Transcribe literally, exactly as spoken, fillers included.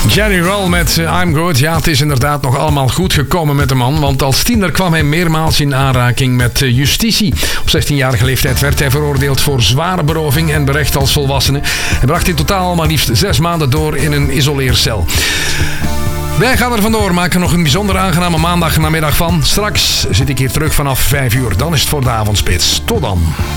Jerry Roll met uh, I'm Good. Ja, het is inderdaad nog allemaal goed gekomen met de man. Want als tiener kwam hij meermaals in aanraking met uh, justitie. Op zestienjarige leeftijd werd hij veroordeeld voor zware beroving en berecht als volwassene. Hij bracht in totaal maar liefst zes maanden door in een isoleercel. Wij gaan er vandoor, maken nog een bijzonder aangename maandag namiddag van. Straks zit ik hier terug vanaf vijf uur. Dan is het voor de avondspits. Tot dan.